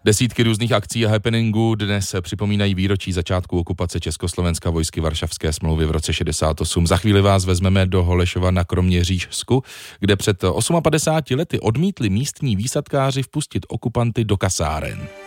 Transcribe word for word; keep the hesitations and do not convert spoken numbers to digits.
Desítky různých akcí a happeningů dnes připomínají výročí začátku okupace Československa vojsky Varšavské smlouvy v roce šedesát osm. Za chvíli vás vezmeme do Holešova na Kroměřížsku, kde před padesáti osmi lety odmítli místní výsadkáři vpustit okupanty do kasáren.